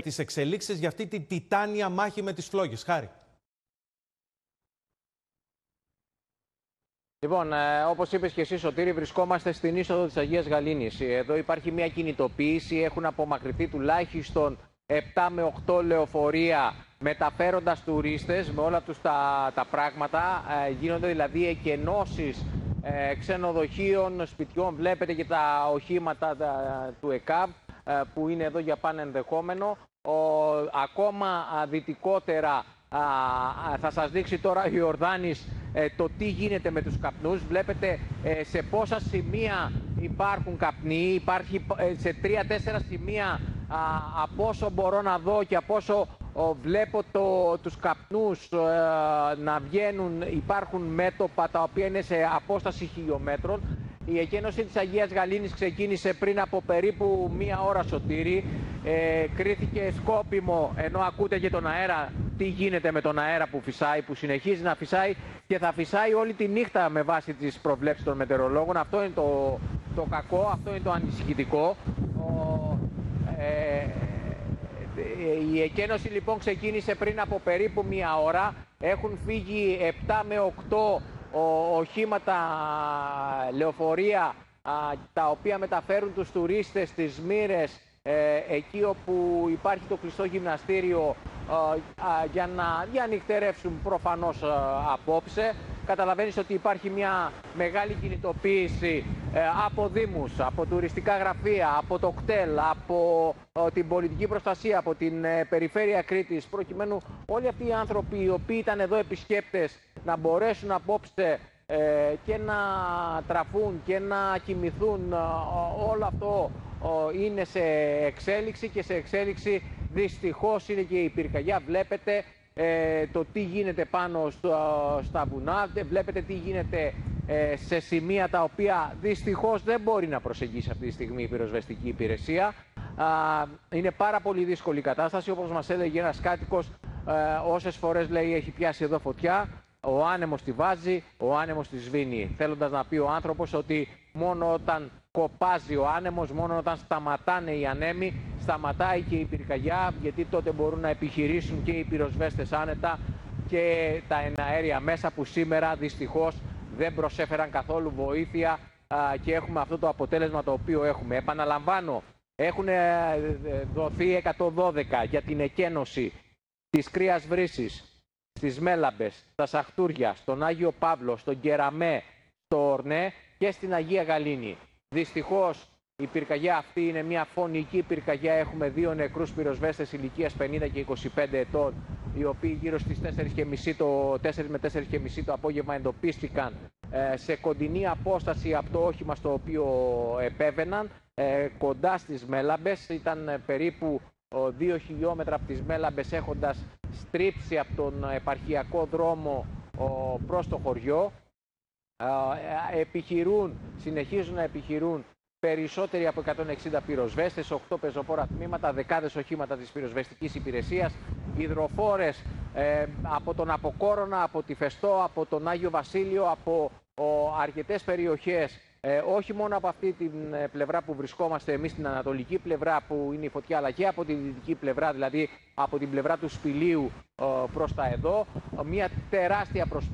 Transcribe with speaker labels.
Speaker 1: τις εξελίξεις για αυτή την τιτάνια μάχη με τις φλόγες. Χάρη.
Speaker 2: Λοιπόν, όπως είπες και εσύ, Σωτήρη, βρισκόμαστε στην είσοδο της Αγίας Γαλήνης. Εδώ υπάρχει μια κινητοποίηση, έχουν απομακρυνθεί τουλάχιστον 7 με 8 λεωφορεία μεταφέροντας τουρίστες με όλα τους τα πράγματα. Γίνονται δηλαδή εκενώσεις ξενοδοχείων, σπιτιών. Βλέπετε και τα οχήματα του ΕΚΑΒ που είναι εδώ για πάνε ενδεχόμενο. Ακόμα δυτικότερα θα σας δείξει τώρα ο Ιορδάνης το τι γίνεται με τους καπνούς. Βλέπετε σε πόσα σημεία υπάρχουν καπνοί. Υπάρχει σε 3-4 σημεία από όσο μπορώ να δω και από όσο βλέπω τους καπνούς να βγαίνουν. Υπάρχουν μέτωπα τα οποία είναι σε απόσταση χιλιόμετρων. Η εκένωση της Αγίας Γαλήνης ξεκίνησε πριν από περίπου μία ώρα, Σωτήρη. Κρίθηκε σκόπιμο, ενώ ακούτε και τον αέρα, τι γίνεται με τον αέρα που φυσάει, που συνεχίζει να φυσάει και θα φυσάει όλη τη νύχτα με βάση τις προβλέψεις των μετεωρολόγων. Αυτό είναι το κακό, αυτό είναι το ανησυχητικό. Η εκένωση λοιπόν ξεκίνησε πριν από περίπου μία ώρα. Έχουν φύγει 7 με 8 οχήματα, λεωφορεία, τα οποία μεταφέρουν τους τουρίστες στις Μύρες, εκεί όπου υπάρχει το κλειστό γυμναστήριο, για να διανυκτερεύσουν προφανώς απόψε. Καταλαβαίνεις ότι υπάρχει μια μεγάλη κινητοποίηση από δήμους, από τουριστικά γραφεία, από το κτέλ, από την πολιτική προστασία, από την περιφέρεια Κρήτης, προκειμένου όλοι αυτοί οι άνθρωποι οι οποίοι ήταν εδώ επισκέπτες να μπορέσουν απόψε και να τραφούν και να κοιμηθούν. Όλο αυτό είναι σε εξέλιξη και σε εξέλιξη δυστυχώς είναι και η πυρκαγιά. Βλέπετε το τι γίνεται πάνω στα βουνά, βλέπετε τι γίνεται σε σημεία τα οποία δυστυχώς δεν μπορεί να προσεγγίσει αυτή τη στιγμή η πυροσβεστική υπηρεσία. Είναι πάρα πολύ δύσκολη η κατάσταση, όπως μας έλεγε ένας κάτοικος, όσες φορές λέει έχει πιάσει εδώ φωτιά, ο άνεμος τη βάζει, ο άνεμος τη σβήνει. Θέλοντας να πει ο άνθρωπος ότι μόνο όταν κοπάζει ο άνεμος, μόνο όταν σταματάνε οι ανέμοι, σταματάει και η πυρκαγιά, γιατί τότε μπορούν να επιχειρήσουν και οι πυροσβέστες άνετα και τα εναέρια μέσα, που σήμερα δυστυχώς δεν προσέφεραν καθόλου βοήθεια και έχουμε αυτό το αποτέλεσμα το οποίο έχουμε. Επαναλαμβάνω, έχουν δοθεί 112 για την εκένωση της Κρύας Βρύσης, στις Μέλαμπες, στα Σαχτούρια, στον Άγιο Παύλο, στον Κεραμέ, στο Ορνέ και στην Αγία Γαλήνη. Δυστυχώς η πυρκαγιά αυτή είναι μια φωνική πυρκαγιά. Έχουμε 2 νεκρούς πυροσβέστες ηλικίας 50 και 25 ετών, οι οποίοι γύρω στις 4 με 4.30 το απόγευμα εντοπίστηκαν σε κοντινή απόσταση από το όχημα στο οποίο επέβαιναν, κοντά στις Μέλαμπες. Ήταν περίπου 2 χιλιόμετρα από τις Μέλαμπες, έχοντας στρίψει από τον επαρχιακό δρόμο προς το χωριό. Συνεχίζουν να επιχειρούν περισσότεροι από 160 πυροσβέστες, 8 πεζοπόρα τμήματα, δεκάδες οχήματα της πυροσβεστικής υπηρεσίας, υδροφόρες από τον Αποκόρονα, από τη Φεστό, από τον Άγιο Βασίλειο, από αρκετές περιοχές, όχι μόνο από αυτή την πλευρά που βρισκόμαστε εμείς, την ανατολική πλευρά που είναι η φωτιά, αλλά και από τη δυτική πλευρά, δηλαδή από την πλευρά του Σπηλίου προς τα εδώ. Μια τεράστια προσπάθεια